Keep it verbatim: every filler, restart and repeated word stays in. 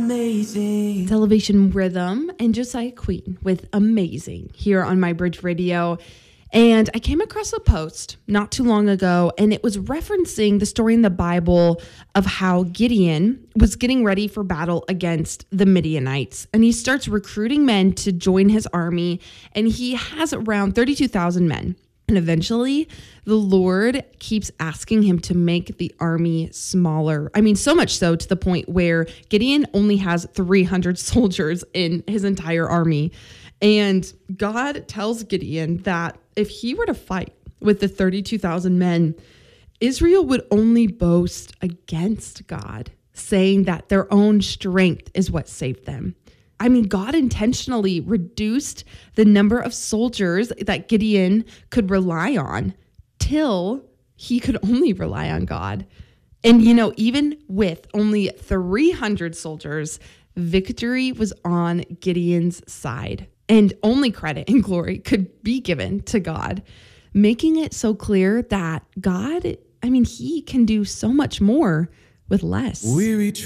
amazing. It's Elevation Rhythm and Josiah Queen with Amazing here on My Bridge Radio. And I came across a post not too long ago, and it was referencing the story in the Bible of how Gideon was getting ready for battle against the Midianites. And he starts recruiting men to join his army, and he has around thirty-two thousand men. And eventually, the Lord keeps asking him to make the army smaller. I mean, so much so to the point where Gideon only has three hundred soldiers in his entire army. And God tells Gideon that if he were to fight with the thirty-two thousand men, Israel would only boast against God, saying that their own strength is what saved them. I mean, God intentionally reduced the number of soldiers that Gideon could rely on till he could only rely on God. And, you know, even with only three hundred soldiers, victory was on Gideon's side. And only credit and glory could be given to God, making it so clear that God, I mean, he can do so much more with less. We reach